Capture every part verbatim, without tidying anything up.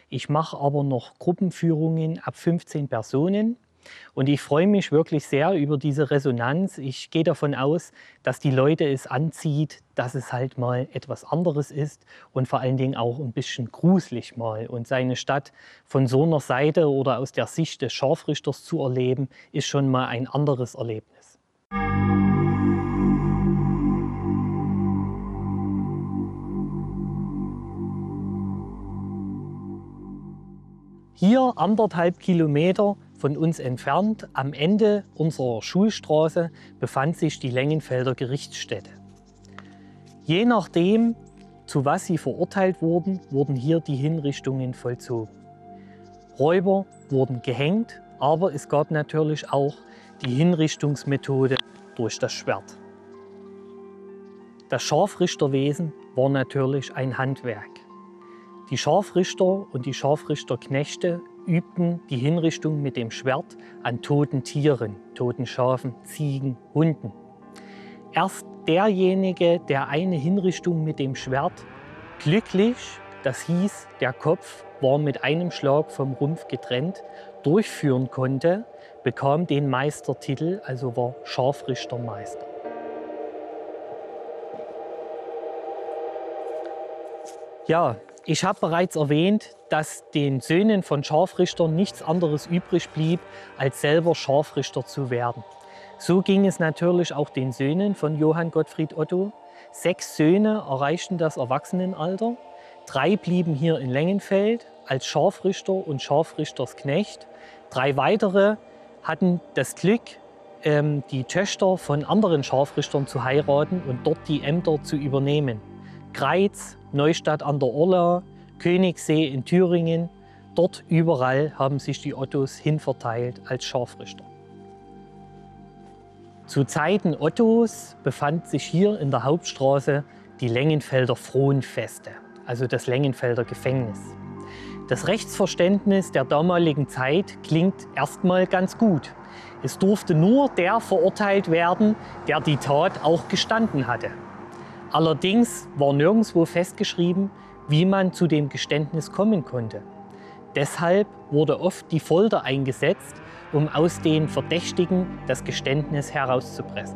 Ich mache aber noch Gruppenführungen ab fünfzehn Personen. Und ich freue mich wirklich sehr über diese Resonanz. Ich gehe davon aus, dass die Leute es anzieht, dass es halt mal etwas anderes ist und vor allen Dingen auch ein bisschen gruselig mal. Und seine Stadt von so einer Seite oder aus der Sicht des Scharfrichters zu erleben, ist schon mal ein anderes Erlebnis. Hier anderthalb Kilometer von uns entfernt, am Ende unserer Schulstraße, befand sich die Lengenfelder Gerichtsstätte. Je nachdem, zu was sie verurteilt wurden, wurden hier die Hinrichtungen vollzogen. Räuber wurden gehängt, aber es gab natürlich auch die Hinrichtungsmethode durch das Schwert. Das Scharfrichterwesen war natürlich ein Handwerk. Die Scharfrichter und die Scharfrichterknechte übten die Hinrichtung mit dem Schwert an toten Tieren, toten Schafen, Ziegen, Hunden. Erst derjenige, der eine Hinrichtung mit dem Schwert glücklich, das hieß, der Kopf war mit einem Schlag vom Rumpf getrennt, durchführen konnte, bekam den Meistertitel, also war Scharfrichtermeister. Ja, ich habe bereits erwähnt, dass den Söhnen von Scharfrichtern nichts anderes übrig blieb, als selber Scharfrichter zu werden. So ging es natürlich auch den Söhnen von Johann Gottfried Otto. Sechs Söhne erreichten das Erwachsenenalter. Drei blieben hier in Lengenfeld als Scharfrichter und Scharfrichtersknecht. Drei weitere hatten das Glück, die Töchter von anderen Scharfrichtern zu heiraten und dort die Ämter zu übernehmen. Greiz, Neustadt an der Orla, Königssee in Thüringen. Dort überall haben sich die Ottos hinverteilt als Scharfrichter. Zu Zeiten Ottos befand sich hier in der Hauptstraße die Lengenfelder Fronfeste, also das Lengenfelder Gefängnis. Das Rechtsverständnis der damaligen Zeit klingt erstmal ganz gut. Es durfte nur der verurteilt werden, der die Tat auch gestanden hatte. Allerdings war nirgendwo festgeschrieben, wie man zu dem Geständnis kommen konnte. Deshalb wurde oft die Folter eingesetzt, um aus den Verdächtigen das Geständnis herauszupressen.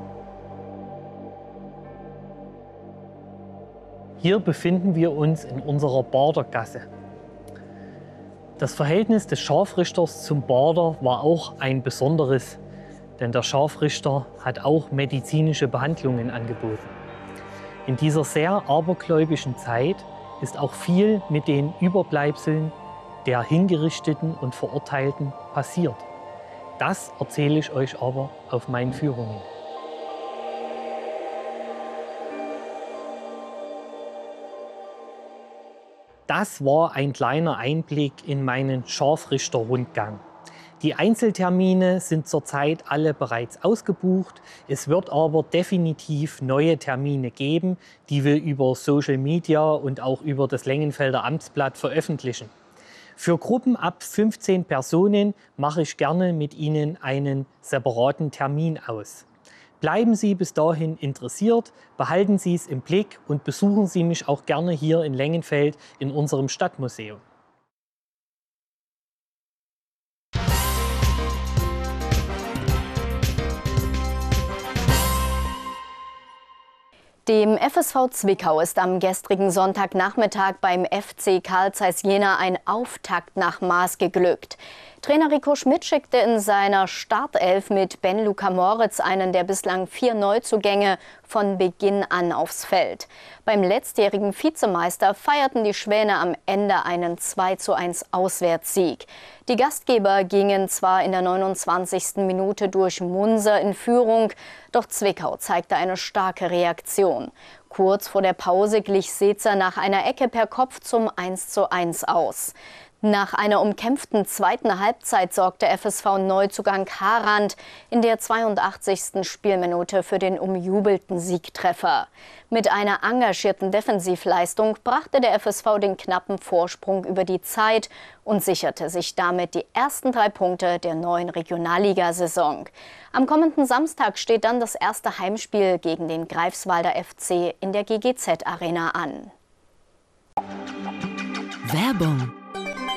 Hier befinden wir uns in unserer Badergasse. Das Verhältnis des Scharfrichters zum Bader war auch ein besonderes, denn der Scharfrichter hat auch medizinische Behandlungen angeboten. In dieser sehr abergläubischen Zeit ist auch viel mit den Überbleibseln der Hingerichteten und Verurteilten passiert. Das erzähle ich euch aber auf meinen Führungen. Das war ein kleiner Einblick in meinen Scharfrichterrundgang. Die Einzeltermine sind zurzeit alle bereits ausgebucht. Es wird aber definitiv neue Termine geben, die wir über Social Media und auch über das Lengenfelder Amtsblatt veröffentlichen. Für Gruppen ab fünfzehn Personen mache ich gerne mit Ihnen einen separaten Termin aus. Bleiben Sie bis dahin interessiert, behalten Sie es im Blick und besuchen Sie mich auch gerne hier in Lengenfeld in unserem Stadtmuseum. Dem F S V Zwickau ist am gestrigen Sonntagnachmittag beim F C Carl Zeiss Jena ein Auftakt nach Maß geglückt. Trainer Rico Schmidt schickte in seiner Startelf mit Ben-Luca Moritz einen der bislang vier Neuzugänge von Beginn an aufs Feld. Beim letztjährigen Vizemeister feierten die Schwäne am Ende einen zwei zu eins Auswärtssieg. Die Gastgeber gingen zwar in der neunundzwanzigsten Minute durch Munser in Führung, doch Zwickau zeigte eine starke Reaktion. Kurz vor der Pause glich Seetzer nach einer Ecke per Kopf zum eins zu eins aus. Nach einer umkämpften zweiten Halbzeit sorgte F S V-Neuzugang Harand in der zweiundachtzigsten Spielminute für den umjubelten Siegtreffer. Mit einer engagierten Defensivleistung brachte der F S V den knappen Vorsprung über die Zeit und sicherte sich damit die ersten drei Punkte der neuen Regionalligasaison. Am kommenden Samstag steht dann das erste Heimspiel gegen den Greifswalder F C in der G G Z-Arena an. Werbung.